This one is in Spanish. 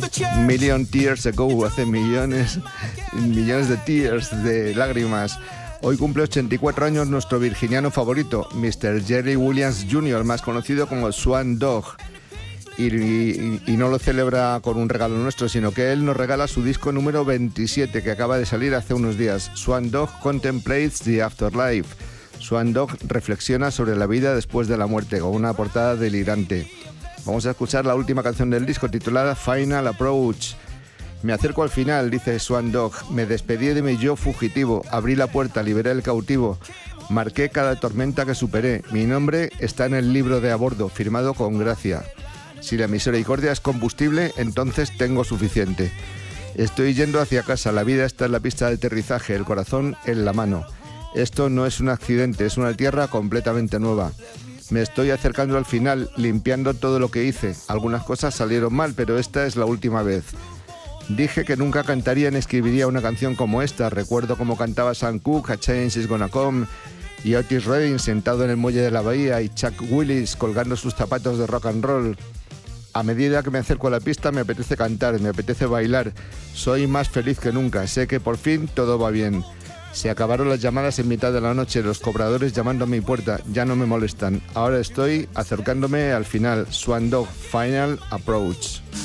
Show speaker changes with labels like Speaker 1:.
Speaker 1: Million Tears Ago, hace millones de tears, de lágrimas. Hoy cumple 84 años nuestro virginiano favorito, Mr. Jerry Williams Jr., más conocido como Swan Dog. Y no lo celebra con un regalo nuestro, sino que él nos regala su disco número 27, que acaba de salir hace unos días. Swan Dog Contemplates the Afterlife. Swan Dog reflexiona sobre la vida después de la muerte, con una portada delirante. Vamos a escuchar la última canción del disco, titulada Final Approach. Me acerco al final, dice Swan Dog. Me despedí de mi yo fugitivo. Abrí la puerta, liberé el cautivo. Marqué cada tormenta que superé. Mi nombre está en el libro de a bordo, firmado con gracia. Si la misericordia es combustible, entonces tengo suficiente. Estoy yendo hacia casa, la vida está en la pista de aterrizaje, el corazón en la mano. Esto no es un accidente, es una tierra completamente nueva. Me estoy acercando al final, limpiando todo lo que hice. Algunas cosas salieron mal, pero esta es la última vez. Dije que nunca cantaría ni escribiría una canción como esta. Recuerdo cómo cantaba Sam Cooke, A Change Is Gonna Come, y Otis Redding sentado en el muelle de la bahía, y Chuck Willis colgando sus zapatos de rock and roll. A medida que me acerco a la pista me apetece cantar, me apetece bailar. Soy más feliz que nunca, sé que por fin todo va bien. Se acabaron las llamadas en mitad de la noche, los cobradores llamando a mi puerta, ya no me molestan. Ahora estoy acercándome al final. Swan Dog, Final Approach.